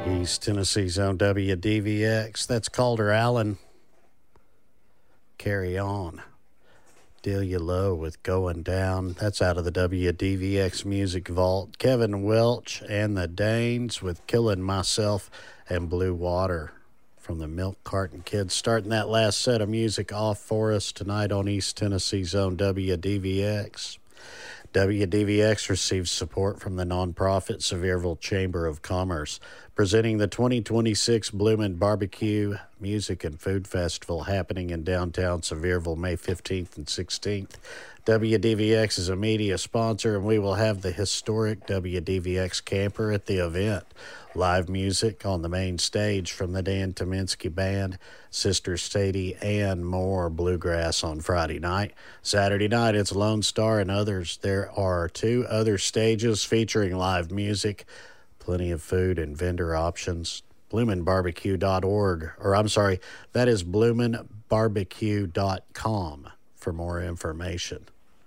East Tennessee's own WDVX. That's Calder Allen. Carry On. Delia Low with Going Down. That's out of the WDVX Music Vault. Kevin Welch and the Danes with Killing Myself and Blue Water from the Milk Carton Kids. Starting that last set of music off for us tonight on East Tennessee's own WDVX. WDVX receives support from the nonprofit Sevierville Chamber of Commerce, presenting the 2026 Bloomin' Barbecue Music and Food Festival happening in downtown Sevierville May 15th and 16th. WDVX is a media sponsor, and we will have the historic WDVX camper at the event. Live music on the main stage from the Dan Tominski Band, Sister Sadie, and more. Bluegrass on Friday night. Saturday night, it's Lone Star and others. There are 2 other stages featuring live music, plenty of food and vendor options. BloominBarbecue.org, or I'm sorry, that is BloominBarbecue.com for more information.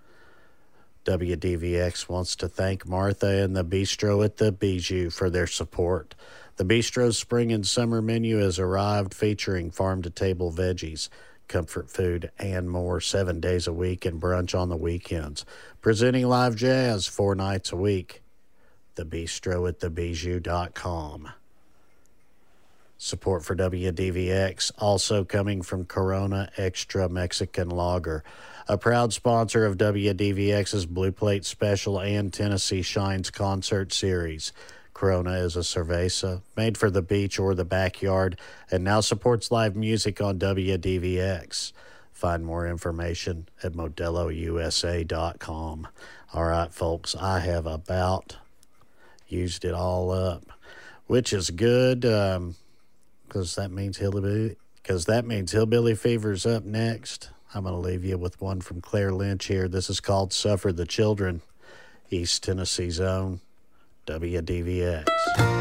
WDVX wants to thank Martha and the Bistro at the Bijou for their support. The Bistro's spring and summer menu has arrived, featuring farm-to-table veggies, comfort food, and more 7 days a week and brunch on the weekends. Presenting live jazz 4 nights a week. The Bistro at thebijou.com. Support for WDVX also coming from Corona Extra Mexican Lager, a proud sponsor of WDVX's Blue Plate Special and Tennessee Shines concert series. Corona is a cerveza made for the beach or the backyard and now supports live music on WDVX. Find more information at modelousa.com. All right, folks, I have about used it all up, which is good. Because that means Hillbilly Fever's up next. I'm going to leave you with one from Claire Lynch here. This is called Suffer the Children, East Tennessee's own WDVX.